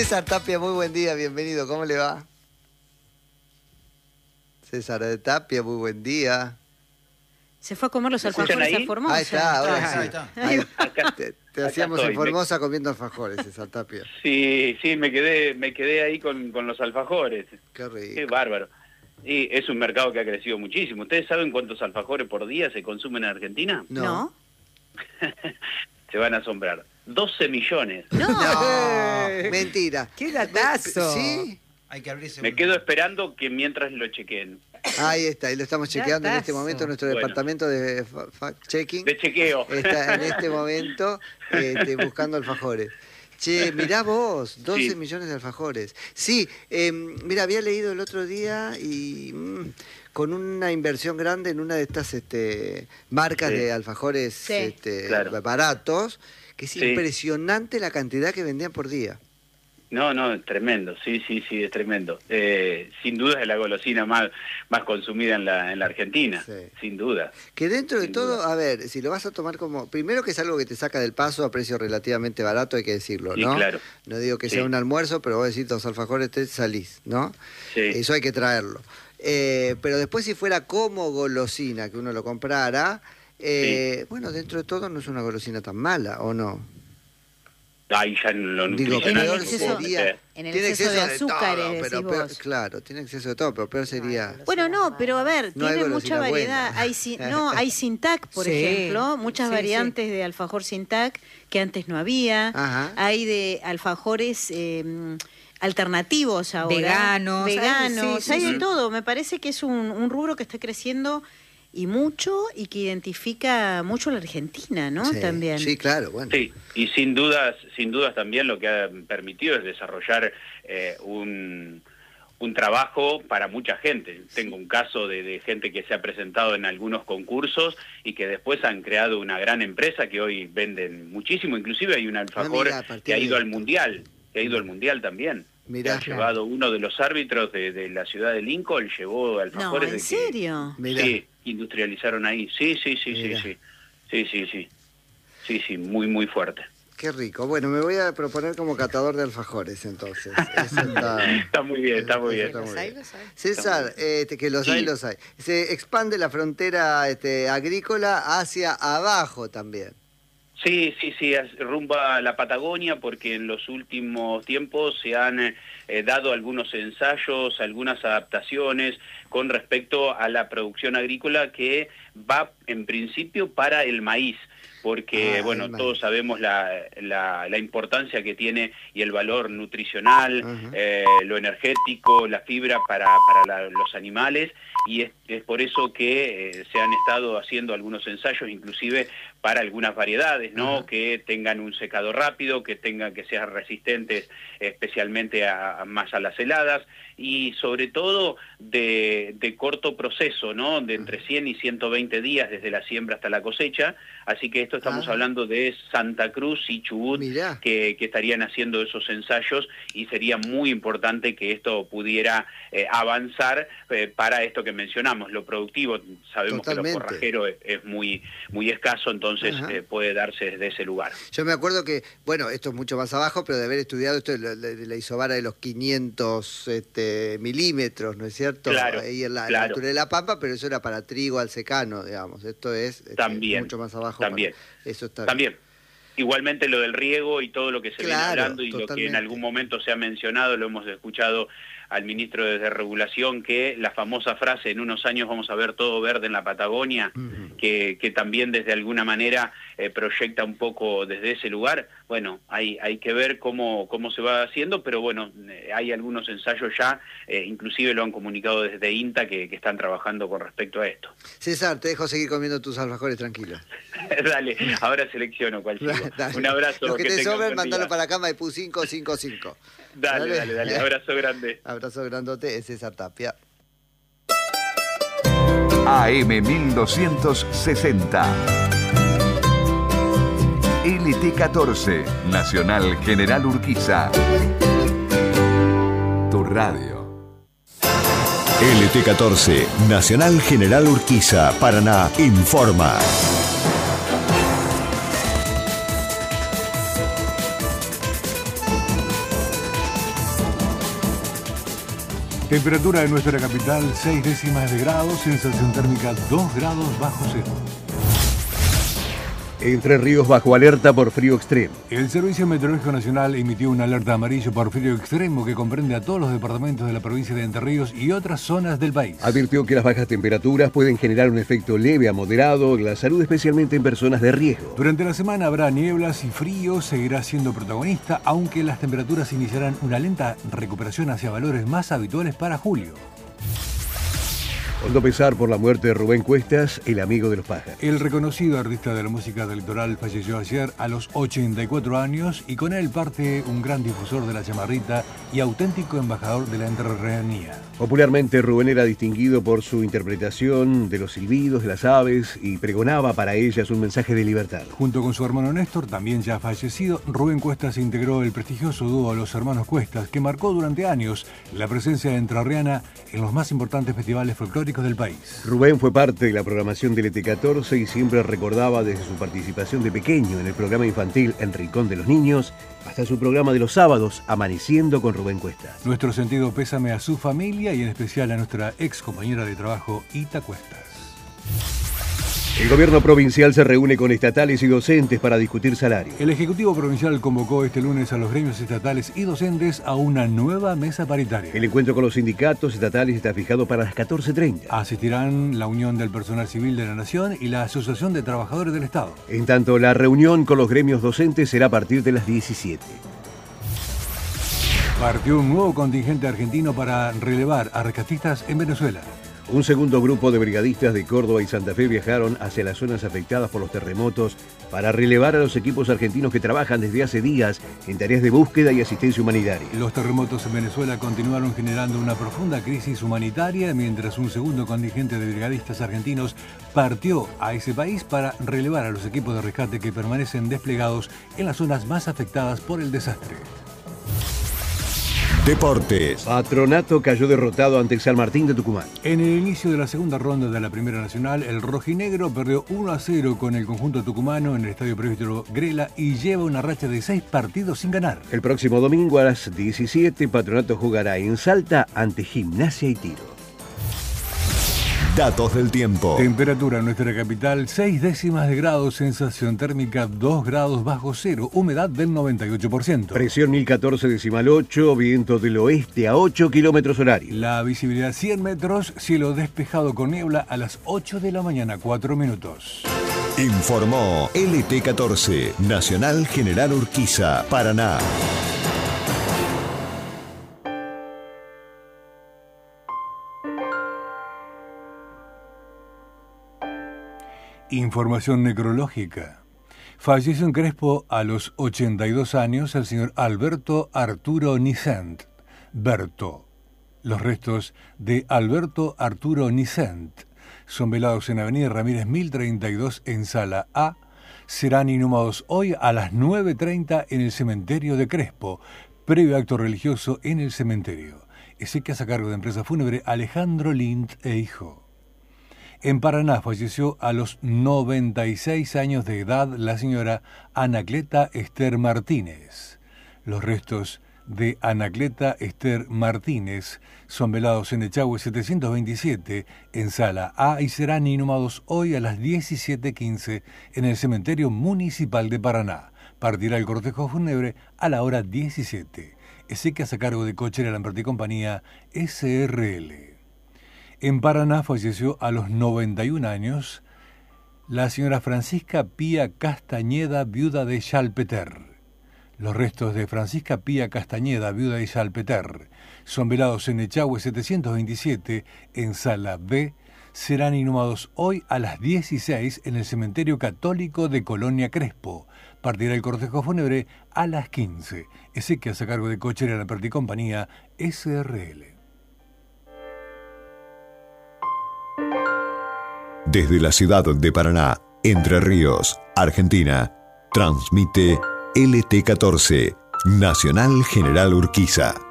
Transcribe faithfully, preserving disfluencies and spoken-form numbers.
César Tapia, muy buen día, bienvenido, ¿cómo le va? César de Tapia, muy buen día. Se fue a comer los alfajores a Formosa. Ahí está, ahora sí. Ahí está. Ahí, Acá, te te acá hacíamos estoy. en Formosa comiendo alfajores, César Tapia. Sí, sí, me quedé, me quedé ahí con, con los alfajores. Qué rico. Qué bárbaro. Y es un mercado que ha crecido muchísimo. ¿Ustedes saben cuántos alfajores por día se consumen en Argentina? No. ¿No? Se van a asombrar. doce millones. No. No, mentira. ¡Qué datazo! ¿Sí? Hay que abrirse Me un- quedo esperando que mientras lo chequeen. Ahí está, y lo estamos chequeando en este Datazo. momento. Nuestro Bueno. departamento de fa- fact-checking De chequeo. está en este momento este, buscando alfajores. Che, mirá vos, doce Sí. millones de alfajores. Sí, eh, mira, había leído el otro día y mm, con una inversión grande en una de estas este, marcas Sí. de alfajores Sí. este, Claro. baratos, que es Sí. impresionante la cantidad que vendían por día. No, no, es tremendo, sí, sí, sí, es tremendo. Eh, sin duda es la golosina más, más consumida en la, en la Argentina, Sí. sin duda. Que dentro de Sin todo, duda. a ver, si lo vas a tomar como... Primero que es algo que te saca del paso a precio relativamente barato, hay que decirlo, Sí, ¿no? claro. No digo que Sí. sea un almuerzo, pero vos decís dos alfajores, te salís, ¿no? Sí. Eso hay que traerlo. Eh, pero después si fuera como golosina, que uno lo comprara, eh, bueno, dentro de todo no es una golosina tan mala, ¿o no? Ahí ya en lo Digo, nutricional peor no exceso- puedo sería... meter. En el Tiene exceso de todo, azúcares, pero decís peor- vos. claro, tiene exceso de todo, pero peor sería... Bueno, no, pero a ver, No hay tiene golosina mucha variedad. buena. Hay sin- no, hay Sintac, por Sí. ejemplo, muchas Sí, variantes de alfajor Sintac que antes no había. Ajá. Hay de alfajores eh, alternativos ahora. Veganos, hay- Veganos, sí, hay, sí, de sí. todo. Me parece que es un, un rubro que está creciendo y mucho y que identifica mucho a la Argentina, ¿no? Sí, También. Sí, claro, bueno. Sí, y sin dudas, sin dudas también lo que ha permitido es desarrollar eh, un, un trabajo para mucha gente. Tengo un caso de, de gente que se ha presentado en algunos concursos y que después han creado una gran empresa que hoy venden muchísimo, inclusive hay un alfajor mira, a partir que ha de ido al esto. mundial, que ha ido al mundial también. Mirá. Que ha llevado uno de los árbitros de, de la ciudad de Lincoln, llevó No, alfajores ¿en de que- serio? Mirá. Sí, industrializaron ahí. Sí, sí, sí, sí, Mirá. sí. Sí, sí, sí. Sí, sí, muy, muy fuerte. Qué rico. Bueno, me voy a proponer como catador de alfajores, entonces. Eso está, Está muy bien, está muy eso bien. muy bien. los hay. César, este, que los Sí. hay, los hay. Se expande la frontera este, agrícola hacia abajo también. Sí, sí, sí, es rumbo a la Patagonia porque en los últimos tiempos se han eh, dado algunos ensayos, algunas adaptaciones con respecto a la producción agrícola que va en principio para el maíz. Porque, Ah, bueno, el maíz. todos sabemos la, la, la importancia que tiene y el valor nutricional, Ajá. eh, lo energético, la fibra para, para la- los animales, y es, es por eso que eh, se han estado haciendo algunos ensayos, inclusive para algunas variedades, ¿no? Ajá. Que tengan un secado rápido, que tengan que sean resistentes especialmente a, a más a las heladas, y sobre todo de, de corto proceso, ¿no? De entre cien y ciento veinte días desde la siembra hasta la cosecha. Así que esto estamos Ah. hablando de Santa Cruz y Chubut, Mirá. que, que estarían haciendo esos ensayos, y sería muy importante que esto pudiera eh, avanzar eh, para esto que mencionamos, lo productivo. Sabemos Totalmente. que lo forrajero es, es muy, muy escaso, entonces Ajá. eh, puede darse desde ese lugar. Yo me acuerdo que, bueno, esto es mucho más abajo, pero de haber estudiado esto de la, de la isobara de los quinientos este, milímetros, ¿no es cierto? Claro, Ahí en la, en la claro. altura de la Pampa, pero eso era para trigo al secano, digamos. Esto es este, También, mucho más abajo. también. para- Eso está bien. También. Igualmente lo del riego y todo lo que se viene Claro, hablando y lo que totalmente. en algún momento se ha mencionado, lo hemos escuchado al ministro de Regulación, que la famosa frase, en unos años vamos a ver todo verde en la Patagonia, Ujú. que, que también desde alguna manera eh, proyecta un poco desde ese lugar. Bueno, hay, hay que ver cómo, cómo se va haciendo, pero bueno, eh, hay algunos ensayos ya, eh, inclusive lo han comunicado desde INTA, que, que están trabajando con respecto a esto. César, te dejo seguir comiendo tus alfajores tranquilo. Dale, ahora selecciono cuál sigo. Dale. Un abrazo. Los que, te tengan sobren, buen mandalo día. para acá, Maipú cinco cinco cinco. Dale, dale, dale. Abrazo grande. Abrazo grandote, es César Tapia. A M mil doscientos sesenta. L T catorce, Nacional General Urquiza. Tu radio. L T catorce, Nacional General Urquiza, Paraná, informa. Temperatura en nuestra capital, seis décimas de grado, sensación térmica dos grados bajo cero. Entre Ríos bajo alerta por frío extremo. El Servicio Meteorológico Nacional emitió una alerta amarillo por frío extremo que comprende a todos los departamentos de la provincia de Entre Ríos y otras zonas del país. Advirtió que las bajas temperaturas pueden generar un efecto leve a moderado en la salud, especialmente en personas de riesgo. Durante la semana habrá nieblas y frío seguirá siendo protagonista, aunque las temperaturas iniciarán una lenta recuperación hacia valores más habituales para julio. Hondo pesar por la muerte de Rubén Cuestas, el amigo de los pájaros. El reconocido artista de la música del litoral falleció ayer a los ochenta y cuatro años y con él parte un gran difusor de la chamarrita y auténtico embajador de la entrerrianía. Popularmente, Rubén era distinguido por su interpretación de los silbidos de las aves y pregonaba para ellas un mensaje de libertad. Junto con su hermano Néstor, también ya fallecido, Rubén Cuestas integró el prestigioso dúo Los Hermanos Cuestas, que marcó durante años la presencia entrerriana en los más importantes festivales folclóricos del país. Rubén fue parte de la programación del E T catorce y siempre recordaba desde su participación de pequeño en el programa infantil El Rincón de los Niños hasta su programa de los sábados, Amaneciendo con Rubén Cuestas. Nuestro sentido pésame a su familia y en especial a nuestra ex compañera de trabajo, Ita Cuestas. El gobierno provincial se reúne con estatales y docentes para discutir salarios. El Ejecutivo Provincial convocó este lunes a los gremios estatales y docentes a una nueva mesa paritaria. El encuentro con los sindicatos estatales está fijado para las catorce treinta. Asistirán la Unión del Personal Civil de la Nación y la Asociación de Trabajadores del Estado. En tanto, la reunión con los gremios docentes será a partir de las diecisiete. Partió un nuevo contingente argentino para relevar a rescatistas en Venezuela. Un segundo grupo de brigadistas de Córdoba y Santa Fe viajaron hacia las zonas afectadas por los terremotos para relevar a los equipos argentinos que trabajan desde hace días en tareas de búsqueda y asistencia humanitaria. Los terremotos en Venezuela continuaron generando una profunda crisis humanitaria, mientras un segundo contingente de brigadistas argentinos partió a ese país para relevar a los equipos de rescate que permanecen desplegados en las zonas más afectadas por el desastre. Deportes. Patronato cayó derrotado ante San Martín de Tucumán. En el inicio de la segunda ronda de la Primera Nacional, el rojinegro perdió uno a cero con el conjunto tucumano en el Estadio Presbítero Grela y lleva una racha de seis partidos sin ganar. El próximo domingo a las diecisiete, Patronato jugará en Salta ante Gimnasia y Tiro. Datos del tiempo. Temperatura en nuestra capital, seis décimas de grado, sensación térmica dos grados bajo cero, humedad del noventa y ocho por ciento. Presión mil catorce decimal ocho, viento del oeste a ocho kilómetros horarios. La visibilidad cien metros, cielo despejado con niebla a las ocho de la mañana, cuatro minutos. Informó L T catorce, Nacional General Urquiza, Paraná. Información necrológica. Falleció en Crespo a los ochenta y dos años el señor Alberto Arturo Nicent. Berto. Los restos de Alberto Arturo Nicent son velados en Avenida Ramírez mil treinta y dos en Sala A. Serán inhumados hoy a las nueve treinta en el cementerio de Crespo, previo acto religioso en el cementerio. Exequias a cargo de empresa fúnebre Alejandro Lind e hijo. En Paraná falleció a los noventa y seis años de edad la señora Anacleta Esther Martínez. Los restos de Anacleta Esther Martínez son velados en Echagüe setecientos veintisiete en Sala A y serán inhumados hoy a las diecisiete quince en el cementerio municipal de Paraná. Partirá el cortejo fúnebre a la hora diecisiete. Exequias a cargo de Cochera Lamberti y Compañía S R L. En Paraná falleció a los noventa y un años la señora Francisca Pía Castañeda, viuda de Chalpeter. Los restos de Francisca Pía Castañeda, viuda de Chalpeter, son velados en Echagüe setecientos veintisiete en Sala B. Serán inhumados hoy a las dieciséis en el Cementerio Católico de Colonia Crespo. Partirá el cortejo fúnebre a las quince. Exequias a cargo de Cochera Lamberti y Compañía S R L. Desde la ciudad de Paraná, Entre Ríos, Argentina, transmite L T catorce, Nacional General Urquiza.